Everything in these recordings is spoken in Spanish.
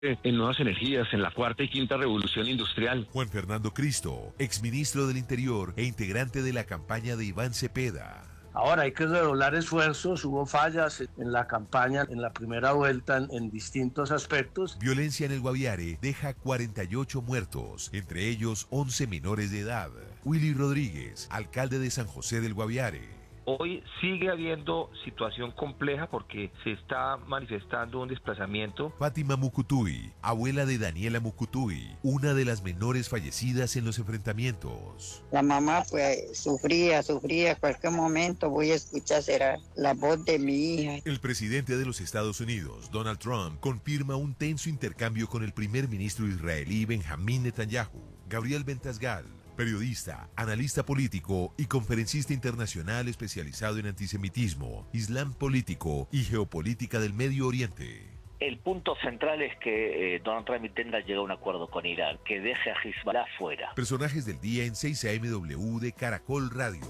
en nuevas energías, en la cuarta y quinta revolución industrial. Juan Fernando Cristo, exministro del Interior e integrante de la campaña de Iván Cepeda. Ahora hay que redoblar esfuerzos, hubo fallas en la campaña, en la primera vuelta en distintos aspectos. Violencia en el Guaviare deja 48 muertos, entre ellos 11 menores de edad. Willy Rodríguez, alcalde de San José del Guaviare. Hoy sigue habiendo situación compleja porque se está manifestando un desplazamiento. Fátima Mucutuy, abuela de Daniela Mucutuy, una de las menores fallecidas en los enfrentamientos. La mamá pues sufría, cualquier momento voy a escuchar será la voz de mi hija. El presidente de los Estados Unidos, Donald Trump, confirma un tenso intercambio con el primer ministro israelí Benjamín Netanyahu. Gabriel Ventasgal, periodista, analista político y conferencista internacional especializado en antisemitismo, islam político y geopolítica del Medio Oriente. El punto central es que Donald Trump intenta llegar a un acuerdo con Irán, que deje a Hezbollah fuera. Personajes del día en 6 AMW de Caracol Radio.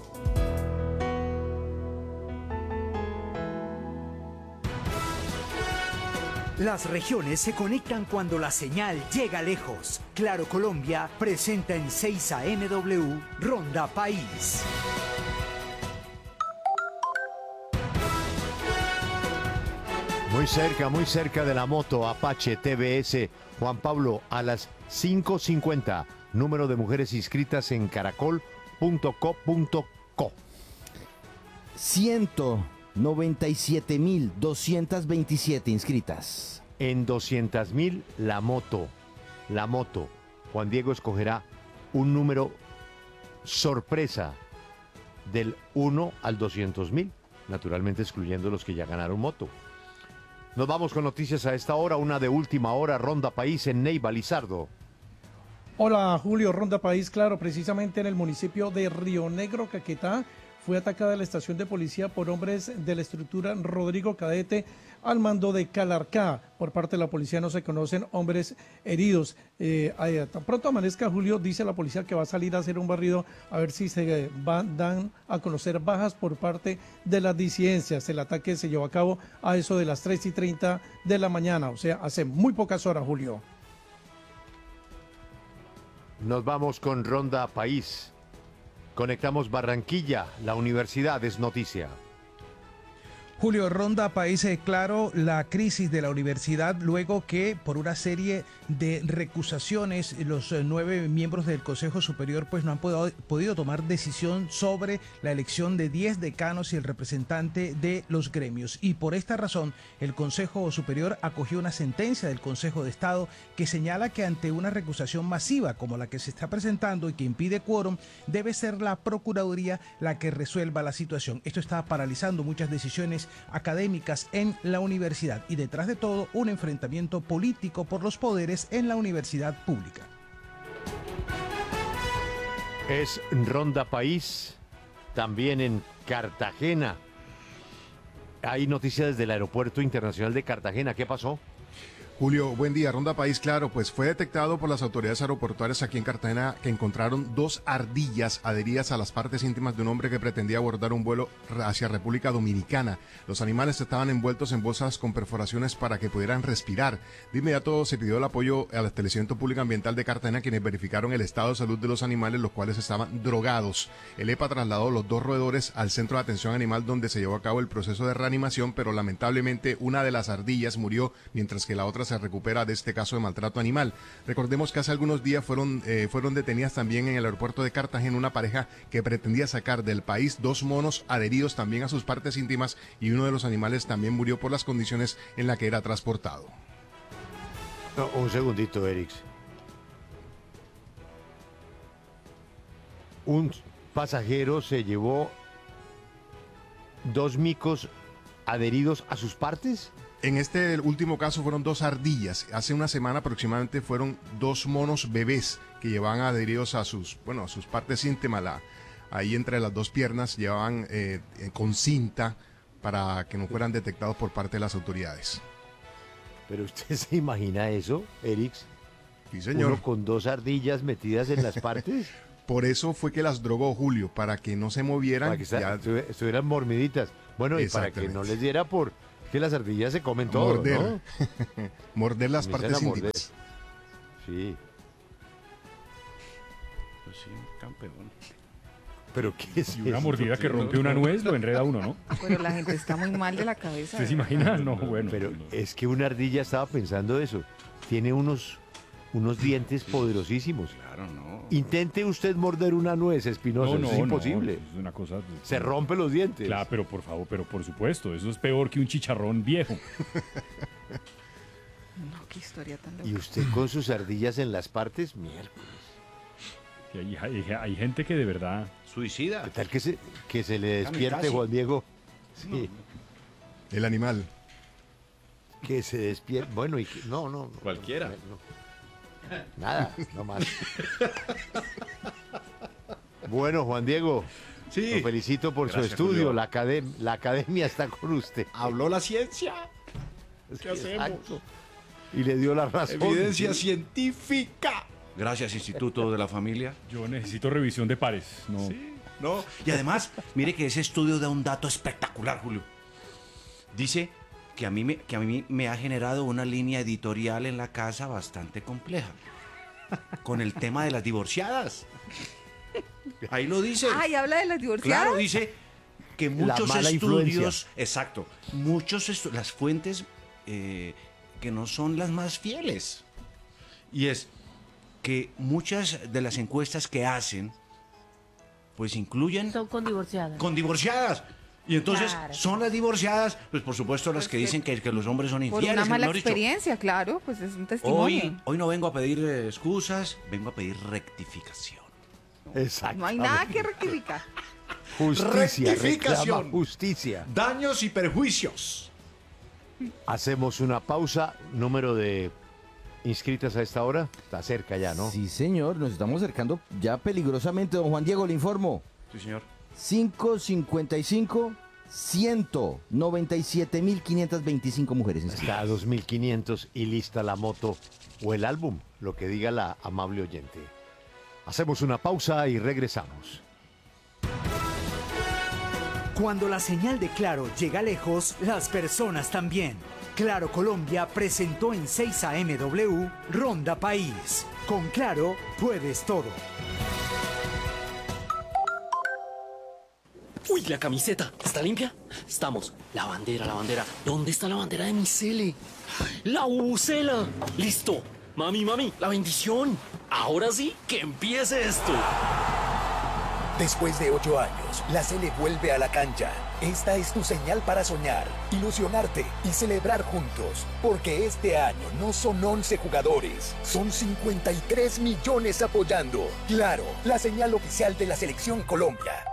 Las regiones se conectan cuando la señal llega lejos. Claro Colombia presenta en 6 AMW Ronda País. Muy cerca de la moto Apache TBS. Juan Pablo, a las 5:50, número de mujeres inscritas en caracol.co.co. 197.227 inscritas. En 200.000 la moto. Juan Diego escogerá un número sorpresa del 1 al 200.000, naturalmente excluyendo los que ya ganaron moto. Nos vamos con noticias a esta hora, una de última hora, Ronda País en Neiva, Lizardo. Hola Julio, Ronda País, claro, precisamente en el municipio de Río Negro, Caquetá, fue atacada la estación de policía por hombres de la estructura Rodrigo Cadete al mando de Calarcá. Por parte de la policía no se conocen hombres heridos. Tan pronto amanezca, Julio, dice la policía que va a salir a hacer un barrido a ver si se dan a conocer bajas por parte de las disidencias. El ataque se llevó a cabo a eso de las 3:30 de la mañana, o sea, hace muy pocas horas, Julio. Nos vamos con Ronda País. Conectamos Barranquilla, la universidad es noticia. Julio, Ronda País, claro, la crisis de la universidad luego que por una serie de recusaciones los 9 miembros del Consejo Superior pues no han podido tomar decisión sobre la elección de 10 decanos y el representante de los gremios. Y por esta razón el Consejo Superior acogió una sentencia del Consejo de Estado que señala que ante una recusación masiva como la que se está presentando y que impide quórum, debe ser la Procuraduría la que resuelva la situación. Esto está paralizando muchas decisiones académicas en la universidad y detrás de todo un enfrentamiento político por los poderes en la universidad pública. Es Ronda País, también en Cartagena. Hay noticias desde el Aeropuerto Internacional de Cartagena. ¿Qué pasó? Julio, buen día. Ronda País, claro, pues fue detectado por las autoridades aeroportuarias aquí en Cartagena que encontraron 2 ardillas adheridas a las partes íntimas de un hombre que pretendía abordar un vuelo hacia República Dominicana. Los animales estaban envueltos en bolsas con perforaciones para que pudieran respirar. De inmediato se pidió el apoyo al Establecimiento Público Ambiental de Cartagena, quienes verificaron el estado de salud de los animales, los cuales estaban drogados. El EPA trasladó los 2 roedores al Centro de Atención Animal, donde se llevó a cabo el proceso de reanimación, pero lamentablemente una de las ardillas murió, mientras que la otra se recupera de este caso de maltrato animal. Recordemos que hace algunos días fueron detenidas también en el aeropuerto de Cartagena una pareja que pretendía sacar del país 2 monos adheridos también a sus partes íntimas, y uno de los animales también murió por las condiciones en las que era transportado. No, un segundito, Erix. Un pasajero se llevó 2 micos adheridos a sus partes. En este último caso fueron 2 ardillas. Hace una semana aproximadamente fueron 2 monos bebés que llevaban adheridos a sus partes íntimas. Ahí entre las 2 piernas llevaban con cinta para que no fueran detectados por parte de las autoridades. ¿Pero usted se imagina eso, Erix? Sí, señor. ¿Uno con 2 ardillas metidas en las partes? Por eso fue que las drogó, Julio, para que no se movieran. Para que estuvieran mormiditas. Bueno, y para que no les diera por que las ardillas se comen todo, morder. ¿no? Morder las Comienzan partes a morder. íntimas. Sí. Pues sí, campeón. ¿Pero qué es Y una eso? mordida que rompe una nuez lo enreda uno, ¿no? Pero la gente está muy mal de la cabeza. ¿Usted se imagina? No, bueno. Pero es que una ardilla, estaba pensando eso, tiene unos dientes poderosísimos. Claro, no. Intente usted morder una nuez, Espinosa, No, eso es imposible. es una cosa... Se rompe los dientes. Claro, pero por favor, pero por supuesto, eso es peor que un chicharrón viejo. No, qué historia tan loca. Y usted con sus ardillas en las partes, miércoles. Y hay gente que de verdad... Suicida. ¿Qué tal que se le despierte, Kamikaze. Juan Diego? Sí. El animal. Que se despierte. Bueno, y no. Cualquiera. No. Nada, no más. Bueno, Juan Diego. Sí. Lo felicito por Gracias, su estudio. Julio. La academia está con usted. Habló la ciencia. ¿Qué hacemos? Exacto. Y le dio la razón. Evidencia científica. Gracias, Instituto de la Familia. Yo necesito revisión de pares. No. Sí, no. Y además, mire que ese estudio da un dato espectacular, Julio. Dice que a mí me ha generado una línea editorial en la casa bastante compleja. Con el tema de las divorciadas. Ahí lo dice. Ay, habla de las divorciadas. Claro, dice que muchos mala estudios, influencia. exacto, las fuentes que no son las más fieles. Y es que muchas de las encuestas que hacen, pues incluyen... Son con divorciadas. Con divorciadas. Y entonces Claro. son las divorciadas, pues por supuesto las que dicen que los hombres son Por infieles. una mala mejor dicho. experiencia, claro, pues es un testimonio. Hoy no vengo a pedir excusas, vengo a pedir rectificación. Exacto. No hay nada que rectificar. Justicia. Rectificación. Reclama justicia. Daños y perjuicios. Hacemos una pausa. Número de inscritas a esta hora. Está cerca ya, ¿no? Sí, señor, nos estamos acercando ya peligrosamente. Don Juan Diego, le informo. Sí, señor. 555 197.525 mujeres inscritas. Está a 2.500 y lista la moto o el álbum, lo que diga la amable oyente. Hacemos una pausa y regresamos. Cuando la señal de Claro llega lejos, las personas también. Claro Colombia presentó en 6 AMW Ronda País. Con Claro puedes todo. Uy, la camiseta. ¿Está limpia? Estamos. La bandera. ¿Dónde está la bandera de mi cele? ¡La bubucela! ¡Listo! Mami, la bendición. Ahora sí, que empiece esto. Después de 8 años, la Sele vuelve a la cancha. Esta es tu señal para soñar, ilusionarte y celebrar juntos. Porque este año no son 11 jugadores, son 53 millones apoyando. Claro, la señal oficial de la Selección Colombia.